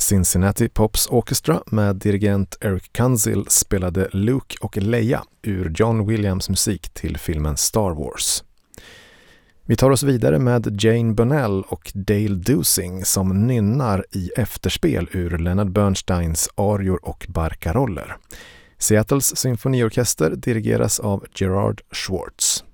Cincinnati Pops Orchestra med dirigent Eric Kunzel spelade Luke och Leia ur John Williams musik till filmen Star Wars. Vi tar oss vidare med Jane Bunnell och Dale Dusing som nynnar i efterspel ur Leonard Bernsteins arior och barcaroller. Seattles symfoniorkester dirigeras av Gerard Schwartz.